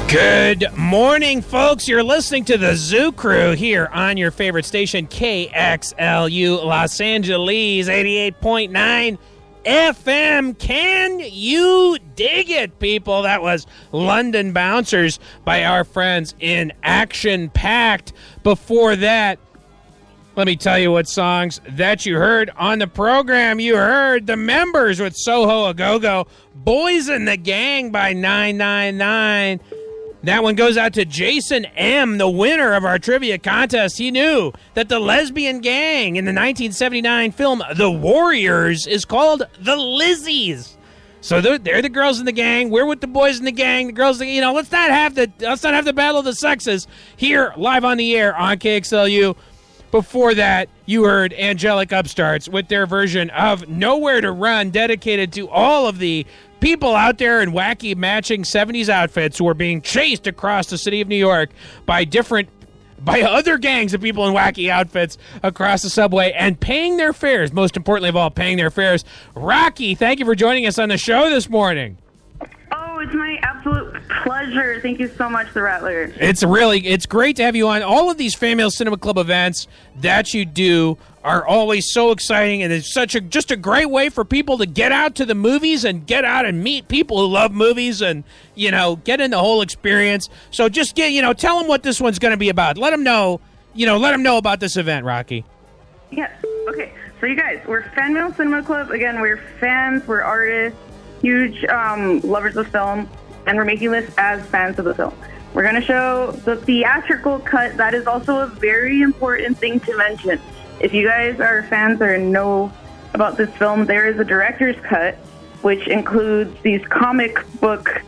Good morning, folks. You're listening to the Zoo Crew here on your favorite station, KXLU Los Angeles, 88.9 FM. Can you dig it, people? That was London Bouncers by our friends in Action Pact. Before that, let me tell you what songs that you heard on the program. You heard The Members with Soho A Go-Go, Boys in the Gang by 999. That one goes out to Jason M., the winner of our trivia contest. He knew that the lesbian gang in the 1979 film The Warriors is called the Lizzies. So they're the girls in the gang. We're with the boys in the gang. The girls, let's not have the battle of the sexes here live on the air on KXLU. Before that, you heard Angelic Upstarts with their version of Nowhere to Run, dedicated to all of the people out there in wacky matching 70s outfits who are being chased across the city of New York by other gangs of people in wacky outfits across the subway and paying their fares. Most importantly of all, paying their fares. Rocky, thank you for joining us on the show this morning. Oh, it's my absolute pleasure. Thank you so much, The Rattler. It's great to have you on. All of these Fan Mail Cinema Club events that you do are always so exciting, and it's just a great way for people to get out to the movies and get out and meet people who love movies and, get in the whole experience. So just tell them what this one's going to be about. Let them know about this event, Rocky. Yes. Okay. So you guys, we're Fan Mail Cinema Club. Again, we're fans, we're artists, huge lovers of film, and we're making this as fans of the film. We're going to show the theatrical cut. That is also a very important thing to mention. If you guys are fans or know about this film, there is a director's cut, which includes these comic book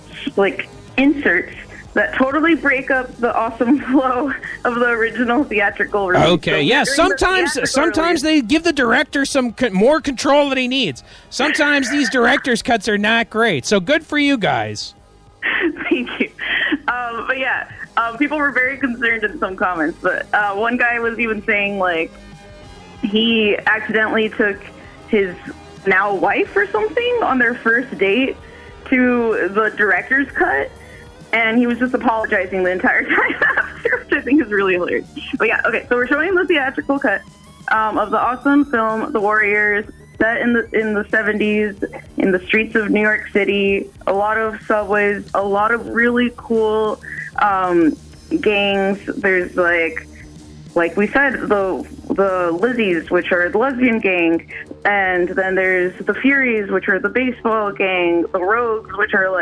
inserts that totally break up the awesome flow of the original theatrical release. Okay, yeah. Sometimes they give the director some more control that he needs. Sometimes these director's cuts are not great. So good for you guys. Thank you. But yeah, people were very concerned in some comments. But one guy was even saying he accidentally took his now wife or something on their first date to the director's cut. And he was just apologizing the entire time after, which I think is really hilarious. But yeah, okay, so we're showing the theatrical cut of the awesome film, The Warriors, set in the 70s, in the streets of New York City, a lot of subways, a lot of really cool gangs. There's like we said, the Lizzies, which are the lesbian gang, and then there's the Furies, which are the baseball gang, the Rogues, which are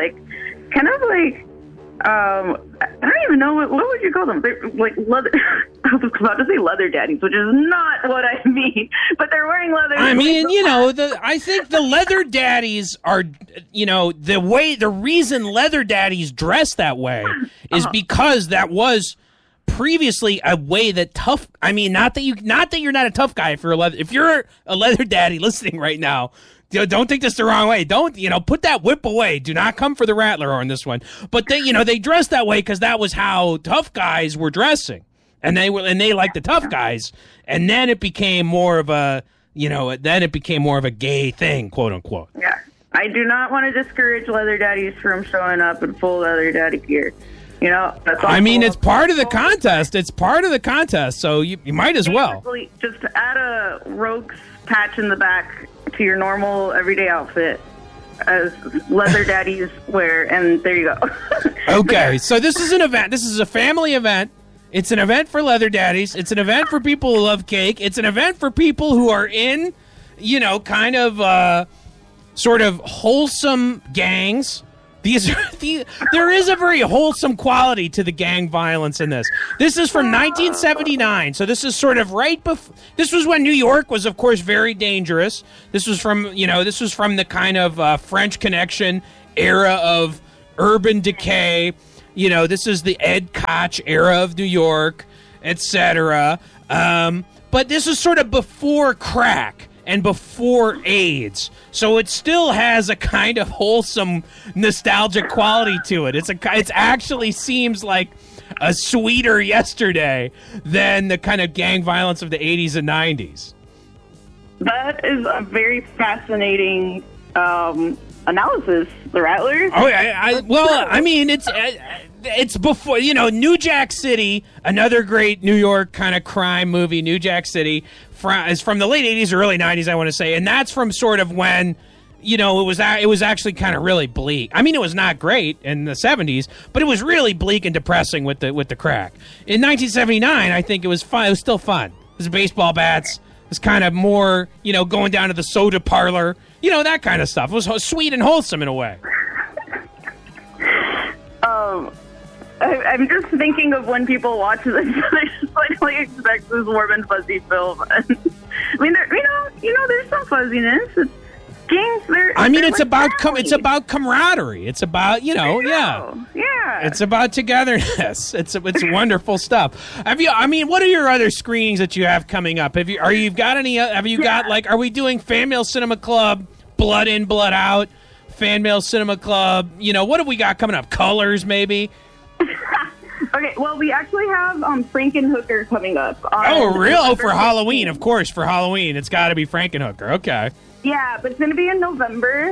I don't even know what would you call them. They're like leather. I was about to say leather daddies, which is not what I mean. But they're wearing leather. I mean, I think the leather daddies are, the reason leather daddies dress that way is because that was previously a way that tough. I mean, not that you're not a tough guy if you're a leather daddy listening right now. Don't take this the wrong way. Don't, put that whip away. Do not come for the Rattler on this one. But they dressed that way because that was how tough guys were dressing. And they liked the tough guys. And then it became more of a, gay thing, quote unquote. Yeah. I do not want to discourage leather daddies from showing up in full leather daddy gear. That's all. I mean, it's part of the contest. It's part of the contest. So you might as well. Just add a Rogues patch in the back to your normal everyday outfit as leather daddies wear, and there you go. Okay, so this is an event. This is a family event. It's an event for leather daddies. It's an event for people who love cake. It's an event for people who are in, sort of wholesome gangs. There is a very wholesome quality to the gang violence in this. This is from 1979, so this is sort of right before. This was when New York was, of course, very dangerous. This was from the kind of French Connection era of urban decay. This is the Ed Koch era of New York, etc. But this is sort of before crack and before AIDS. So it still has a kind of wholesome, nostalgic quality to it. It actually seems like a sweeter yesterday than the kind of gang violence of the 80s and 90s. That is a very fascinating analysis, The Rattler. Oh, I mean, it's it's before, New Jack City, another great New York kind of crime movie. New Jack City is from the late 80s or early 90s, I want to say. And that's from sort of when, it was actually kind of really bleak. I mean, it was not great in the 70s, but it was really bleak and depressing with the crack. In 1979, I think it was fun. It was still fun. It was baseball bats. It was kind of more, going down to the soda parlor, that kind of stuff. It was sweet and wholesome in a way. I'm just thinking of when people watch this, I just slightly expect this warm and fuzzy film. I mean, there's some fuzziness. It's games. It's about camaraderie. It's about yeah. It's about togetherness. It's wonderful stuff. What are your other screenings that you have coming up? Are we doing Fan Mail Cinema Club, Blood In, Blood Out, Fan Mail Cinema Club? What have we got coming up? Colors, maybe. Okay, well, we actually have Frankenhooker coming up. Oh, real? Oh, for Halloween, of course. For Halloween, it's got to be Frankenhooker. Okay. Yeah, but it's going to be in November,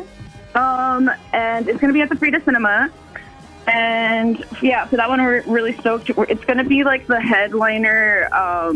and it's going to be at the Frida Cinema. And, yeah, for that one, we're really stoked. It's going to be, like, the headliner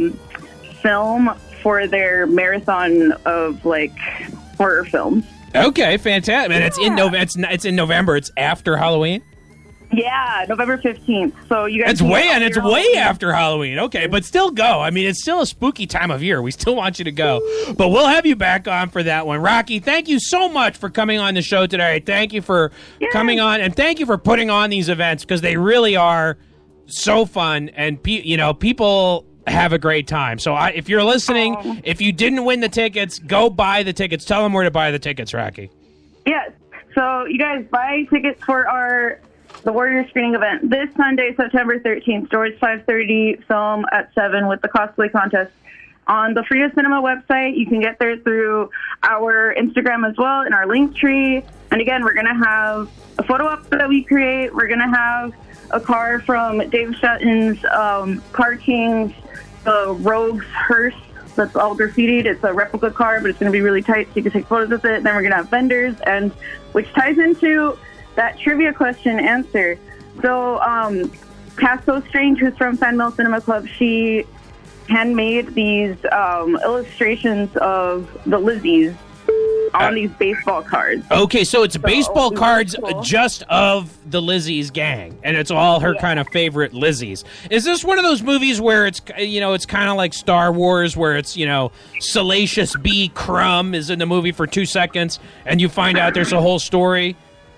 film for their marathon of, like, horror films. Okay, fantastic. And it's in November. It's after Halloween? Yeah, November 15th. So you guys. It's way after Halloween. Okay, but still go. I mean, it's still a spooky time of year. We still want you to go, but we'll have you back on for that one. Rocky, thank you so much for coming on the show today. Thank you for coming on, and thank you for putting on these events because they really are so fun, and people have a great time. So if you're listening, if you didn't win the tickets, go buy the tickets. Tell them where to buy the tickets, Rocky. Yes. So you guys buy tickets for the Warrior screening event this Sunday, September 13th. Doors 5:30, film at 7 with the cosplay contest on the Frida Cinema website. You can get there through our Instagram as well in our link tree. And again, we're going to have a photo op that we create. We're going to have a car from Dave Shutton's Car Kings, the Rogues hearse that's all graffitied. It's a replica car, but it's going to be really tight so you can take photos with it. And then we're going to have vendors, and which ties into that trivia question answer. So, Casco Strange, who's from Fan Mail Cinema Club, she handmade these illustrations of the Lizzies on these baseball cards. Okay, so it's baseball cards just of the Lizzie's gang, and it's all her kind of favorite Lizzies. Is this one of those movies where it's kind of like Star Wars, where it's Salacious B. Crumb is in the movie for 2 seconds, and you find out there's a whole story?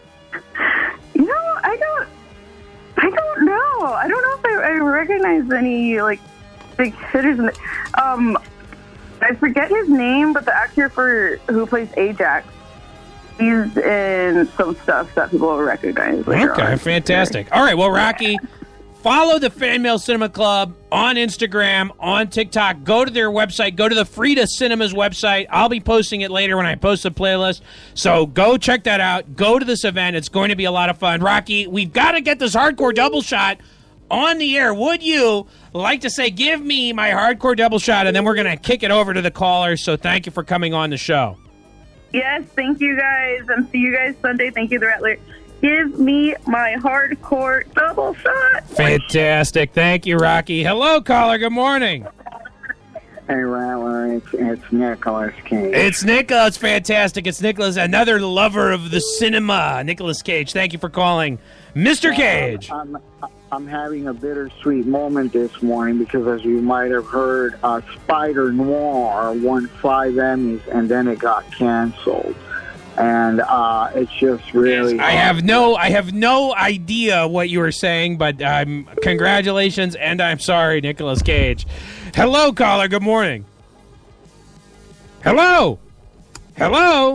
I don't know. I don't know if I recognize any big hitters in it. I forget his name, but the actor who plays Ajax, he's in some stuff that people will recognize. Okay, fantastic. All right, well, Rocky, follow the Fan Mail Cinema Club on Instagram, on TikTok. Go to their website. Go to the Frida Cinema's website. I'll be posting it later when I post the playlist. So go check that out. Go to this event. It's going to be a lot of fun. Rocky, we've got to get this hardcore double shot on the air. Would you like to say, give me my hardcore double shot, and then we're going to kick it over to the callers. So thank you for coming on the show. Yes, thank you guys, and see you guys Sunday. Thank you, The Rattler. Give me my hardcore double shot. Fantastic. Thank you, Rocky. Hello, caller. Good morning. Hey, Rattler. It's Nicolas Cage. It's Nicolas. Fantastic. It's Nicolas, another lover of the cinema. Nicolas Cage. Thank you for calling. Mr. Cage. I'm having a bittersweet moment this morning because, as you might have heard, Spider Noir won 5 Emmys and then it got canceled. And it's just really. I have no idea what you were saying, but congratulations, and I'm sorry, Nicolas Cage. Hello, caller. Good morning. Hello. Hello,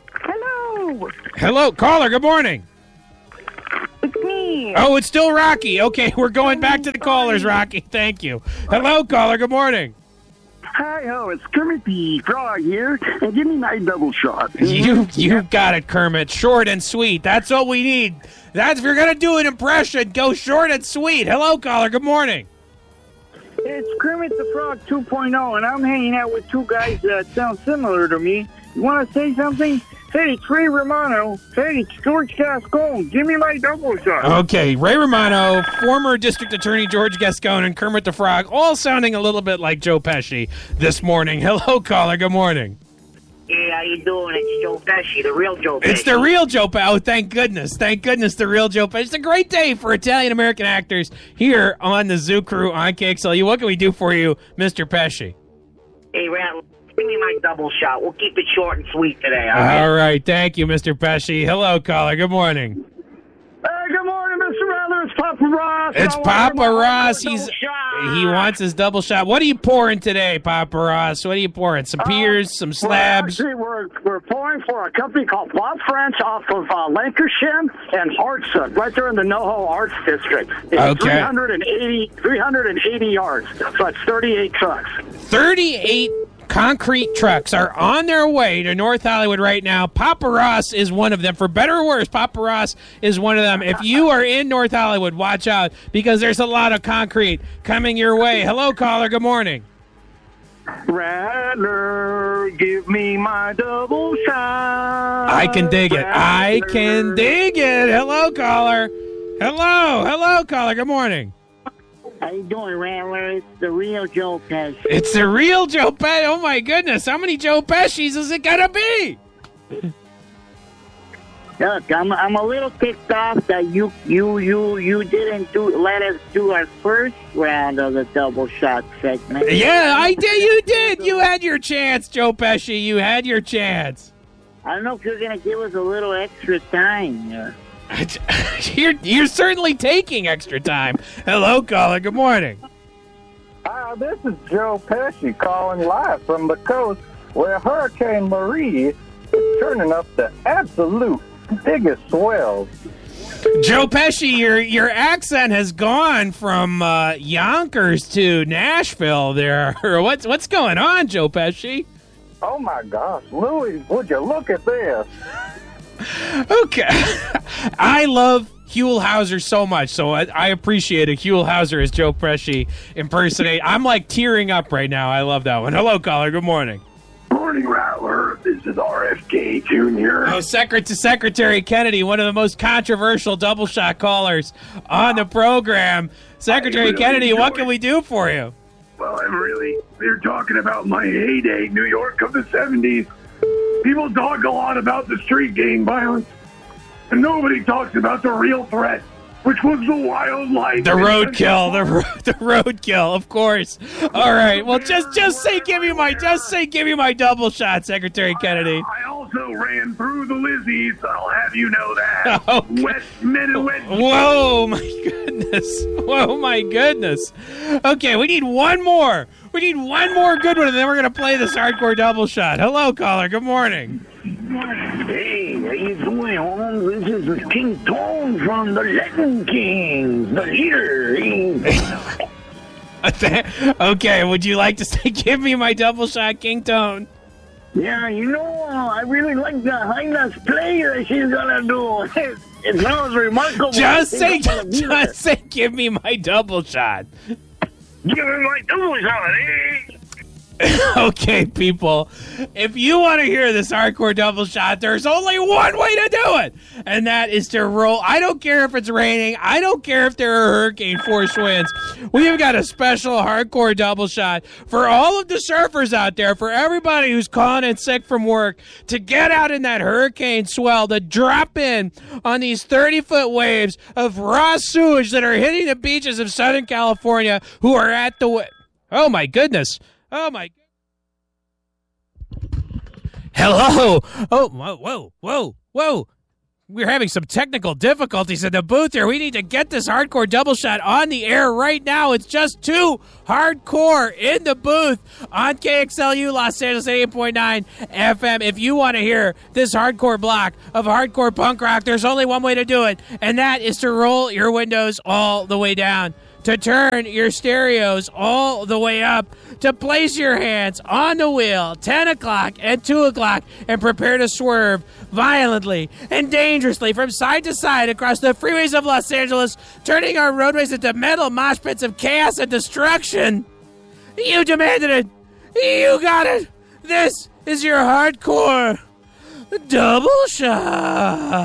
caller. Good morning. it's me. Oh, it's still Rocky. Okay, we're going back to the callers, Rocky. Thank you. Hello, caller. Good morning. Hi, it's Kermit the Frog here, and give me my double shot. You got it, Kermit. Short and sweet. That's what we need. If you're going to do an impression, go short and sweet. Hello, caller. Good morning. It's Kermit the Frog 2.0, and I'm hanging out with two guys that sound similar to me. You want to say something? Hey, it's Ray Romano. Hey, it's George Gascon. Give me my double shot. Okay, Ray Romano, former District Attorney George Gascon, and Kermit the Frog, all sounding a little bit like Joe Pesci this morning. Hello, caller. Good morning. Hey, how you doing? It's Joe Pesci, the real Joe Pesci. It's the real Joe Pesci. Oh, thank goodness. Thank goodness the real Joe Pesci. It's a great day for Italian-American actors here on the Zoo Crew on KXLU. What can we do for you, Mr. Pesci? Hey, Rattler, give me my double shot. We'll keep it short and sweet today, All right. Thank you, Mr. Pesci. Hello, caller. Good morning. Good morning, Mr. Rattler. It's Papa Ross. It's Papa Ross. He wants his double shot. What are you pouring today, Papa Ross? What are you pouring? Some peers, some slabs? Actually, we're pouring for a company called Bob French off of Lancashire and Hartsook, right there in the NoHo Arts District. It's 380 yards, so it's 38 trucks. 38 concrete trucks are on their way to North Hollywood right now. Papa Ross is one of them. For better or worse, Papa Ross is one of them. If you are in North Hollywood, watch out because there's a lot of concrete coming your way. Hello, caller. Good morning. Rattler, give me my double shot. I can dig it. I can dig it. Hello, caller. Hello, caller. Good morning. How you doing, Rattler? It's the real Joe Pesci. It's the real Joe Pesci. Oh, my goodness. How many Joe Pesci's is it going to be? Look, I'm a little ticked off that you didn't let us do our first round of the double shot segment. Yeah, I did. You did. You had your chance, Joe Pesci. You had your chance. I don't know if you're going to give us a little extra time here. You're certainly taking extra time. Hello, caller. Good morning. This is Joe Pesci calling live from the coast where Hurricane Marie is turning up the absolute biggest swells. Joe Pesci, your accent has gone from Yonkers to Nashville there. What's going on, Joe Pesci? Oh, my gosh. Louis, would you look at this? Okay. I love Huell Hauser so much, so I appreciate it. Huell Hauser as Joe Pesci impersonate. I'm like tearing up right now. I love that one. Hello, caller. Good morning. Morning, Rattler. This is RFK Jr. Oh, Secretary Kennedy, one of the most controversial double shot callers on the program. Secretary Kennedy, what can we do for you? Well, we're talking about my heyday, New York of the 70s. People talk a lot about the street gang violence, and nobody talks about the real threat, which was the wildlife. The roadkill, the roadkill, of course. All right, well, just say give me my double shot, Secretary Kennedy. I also ran through the Lizzies, I'll have you know that. Okay. Wet. Whoa, my goodness. Okay, we need one more. We need one more good one, and then we're going to play this hardcore double shot. Hello, caller. Good morning. Hey, how you doing, Holmes? This is King Tone from the Latin Kings, the leader. Okay, would you like to say, give me my double shot, King Tone? Yeah, I really like the high-notch play that she's going to do. It sounds remarkable. Just say, give me my double shot. Give me my double shot, eh? Okay, people, if you want to hear this hardcore double shot, there's only one way to do it, and that is to roll. I don't care if it's raining. I don't care if there are hurricane force winds. We have got a special hardcore double shot for all of the surfers out there, for everybody who's calling in sick from work, to get out in that hurricane swell, to drop in on these 30-foot waves of raw sewage that are hitting the beaches of Southern California, who are at the... Oh, my goodness. Oh, my... Hello. Oh, whoa. We're having some technical difficulties in the booth here. We need to get this hardcore double shot on the air right now. It's just too hardcore in the booth on KXLU Los Angeles 88.9 FM. If you want to hear this hardcore block of hardcore punk rock, there's only one way to do it, and that is to roll your windows all the way down, to turn your stereos all the way up, to place your hands on the wheel 10 o'clock and 2 o'clock and prepare to swerve violently and dangerously from side to side across the freeways of Los Angeles, turning our roadways into metal mosh pits of chaos and destruction. You demanded it. You got it. This is your hardcore double shot.